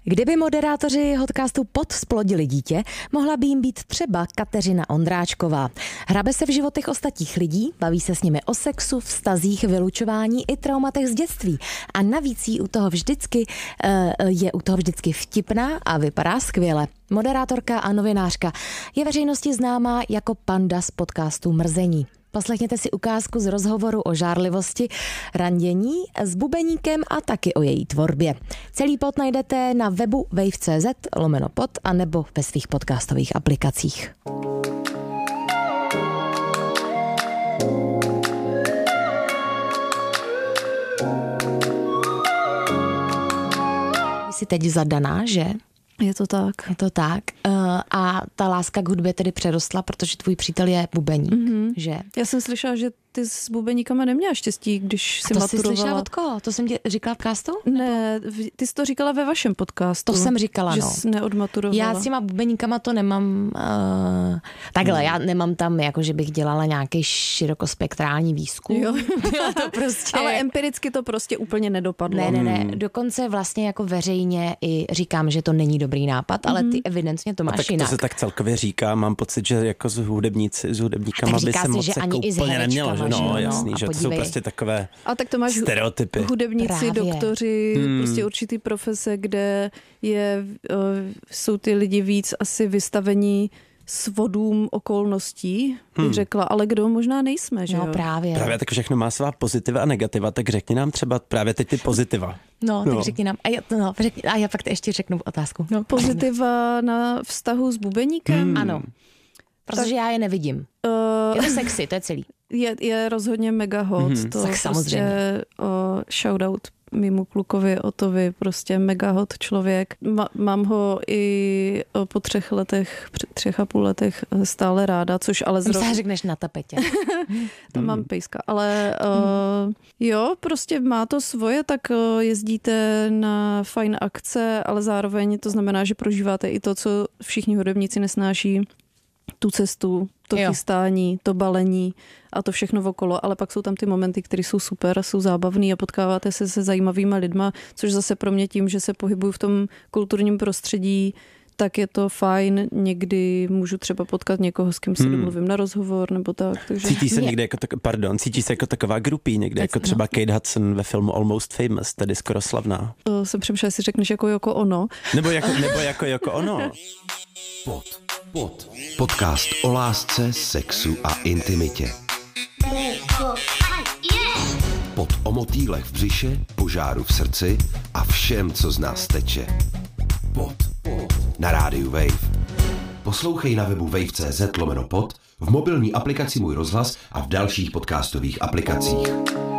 Kdyby moderátoři podcastu Pod splodili dítě, mohla by jim být třeba Kateřina Ondráčková. Hrabe se v životech ostatních lidí, baví se s nimi o sexu, vztazích, vylučování i traumatech z dětství. A navíc je u toho vždycky vtipná a vypadá skvěle. Moderátorka a novinářka je veřejnosti známá jako Panda z podcastu Mrzení. Poslechněte si ukázku z rozhovoru o žárlivosti, randění s bubeníkem a taky o její tvorbě. Celý pod najdete na webu wave.cz/pod a nebo ve svých podcastových aplikacích. Jsi teď zadaná, že? Je to tak. Je to tak. A ta láska k hudbě tedy přerostla, protože tvůj přítel je bubeník, že? Já jsem slyšela, že ty s bubeníkama neměla štěstí, když si maturovala. To jsi slyšela od koho? To jsem ti říkala v podcastu? Ne, ty jsi to říkala ve vašem podcastu. To jsem říkala, že jsi neodmaturovala. Já s těma bubeníkama to nemám takhle, já nemám tam, jako že bych dělala nějaký širokospektrální výzkum. Jo. To prostě... Ale empiricky to prostě úplně nedopadlo. Ne. Dokonce vlastně jako veřejně i říkám, že to není dobrý nápad, ale ty evidentně to máš tak jinak. To se tak celkově říká, mám pocit, že jako s hudebníkama by se moc jako úplně nemělo, že no, jasný, že to jsou prostě takové stereotypy. Hudebníci, právě. Doktoři, prostě určitý profese, kde jsou ty lidi víc asi vystavení svodům okolností, bych řekla, ale kdo možná nejsme, že jo? No právě. Právě tak všechno má svá pozitiva a negativa, tak řekni nám třeba právě teď ty pozitiva. No, tak řekni nám. A já pak ještě řeknu otázku. No, pozitiva na vztahu s bubeníkem? Ano, protože já je nevidím. Je to sexy, to je celý. Je rozhodně mega hot. To tak samozřejmě. Prostě, shoutout mému klukovi Otovi, prostě mega hot člověk. Mám ho i po 3,5 letech stále ráda, což ale zrovna... Myslím, řekneš na tapetě. Tam mám pejska, ale jo, prostě má to svoje, tak jezdíte na fajn akce, ale zároveň to znamená, že prožíváte i to, co všichni hudebníci nesnáší, tu cestu, to chystání, to balení a to všechno okolo, ale pak jsou tam ty momenty, které jsou super a jsou zábavný a potkáváte se se zajímavýma lidma, což zase pro mě tím, že se pohybuju v tom kulturním prostředí, tak je to fajn. Někdy můžu třeba potkat někoho, s kým si domluvím na rozhovor nebo tak. Takže... Cítíš se jako taková grupí někde, jako třeba Kate Hudson ve filmu Almost Famous, tedy skoro slavná. Jsem přemýšlela, jestli řekneš jako ono. Nebo jako ono. Pod. Podcast o lásce, sexu a intimitě. Pod o motýlech v břiše, požáru v srdci a všem, co z nás teče. Pod. Na rádiu Wave. Poslouchej na webu wave.cz/pod, v mobilní aplikaci Můj rozhlas a v dalších podcastových aplikacích.